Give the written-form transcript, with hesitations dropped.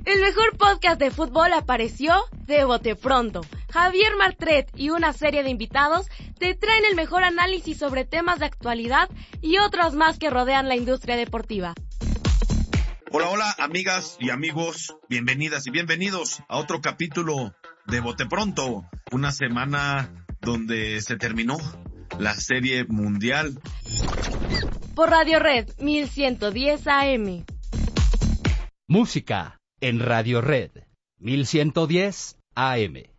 El mejor podcast de fútbol apareció de bote pronto. Javier Martret y una serie de invitados te traen el mejor análisis sobre temas de actualidad y otros más que rodean la industria deportiva. Hola, hola, amigas y amigos, bienvenidas y bienvenidos a otro capítulo de Bote Pronto, una semana donde se terminó la Serie Mundial. Por Radio Red 1110 AM. Música en Radio Red 1110 AM.